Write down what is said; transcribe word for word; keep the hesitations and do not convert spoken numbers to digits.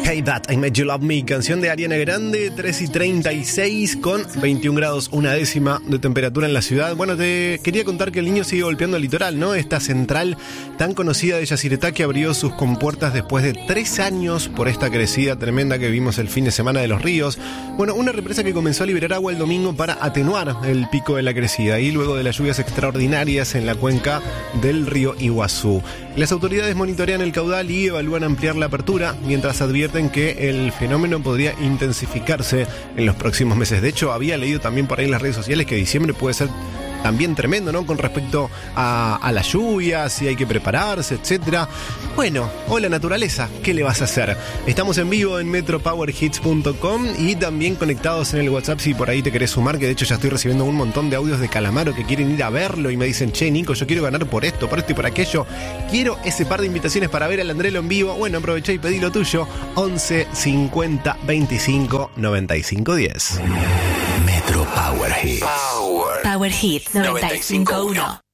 Hey That, I Made You Love Me, canción de Ariana Grande, tres y treinta y seis con veintiún grados, una décima de temperatura en la ciudad. Bueno, te quería contar que el Niño sigue golpeando el litoral, ¿no? Esta central tan conocida de Yacyretá que abrió sus compuertas después de tres años por esta crecida tremenda que vimos el fin de semana de los ríos. Bueno, una represa que comenzó a liberar agua el domingo para atenuar el pico de la crecida y luego de las lluvias extraordinarias en la cuenca del río Iguazú. Las autoridades monitorean el caudal y evalúan ampliar la apertura, mientras advierten que el fenómeno podría intensificarse en los próximos meses. De hecho, había leído también por ahí en las redes sociales que diciembre puede ser también tremendo, ¿no? Con respecto a, a las lluvias, si hay que prepararse, etcétera. Bueno, hola naturaleza, ¿qué le vas a hacer? Estamos en vivo en metro power hits punto com y también conectados en el WhatsApp si por ahí te querés sumar, que de hecho ya estoy recibiendo un montón de audios de Calamaro que quieren ir a verlo y me dicen, che, Nico, yo quiero ganar por esto, por esto y por aquello. Quiero ese par de invitaciones para ver al Andrelo en vivo. Bueno, aproveché y pedí lo tuyo. once cincuenta veinticinco noventa y cinco diez. Metro Power Hits. Power, Power Hits noventa y cinco punto uno.